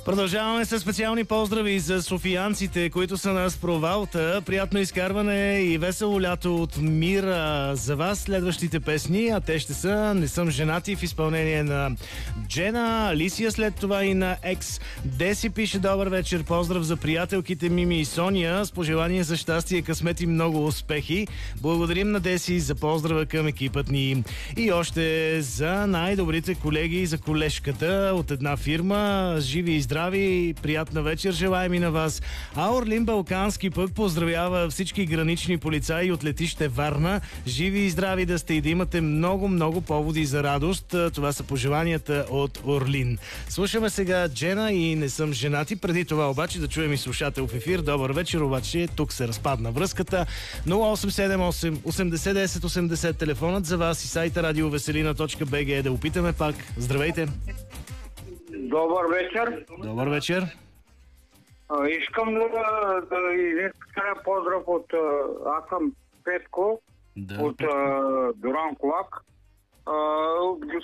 Продължаваме с специални поздрави за софиянците, които са на провалта. Приятно изкарване и весело лято от Мира за вас. Следващите песни, а те ще са "Не съм женати" в изпълнение на Джена, Алисия, след това и на Екс. Деси пише: добър вечер, поздрав за приятелките Мими и Соня, с пожелание за щастие, късмет и много успехи. Благодарим на Деси за поздрава към екипът ни. И още за най-добрите колеги, за колежката от една фирма. Живи и здрави, приятна вечер желаем и на вас. А Орлин Балкански пък поздравява всички гранични полицаи от летище Варна. Живи и здрави да сте и да имате много поводи за радост. Това са пожеланията от Орлин. Слушаме сега Джена и "Не съм женати". Преди това обаче да чуем и слушател в ефир. Добър вечер, обаче тук се разпадна връзката. 0878 8010 80 телефонът за вас и сайта radioveselina.bg. Да опитаме пак. Здравейте! Добър вечер. Добър вечер. Искам да изискам поздрав от... Аз съм Петко от Дуран Колак.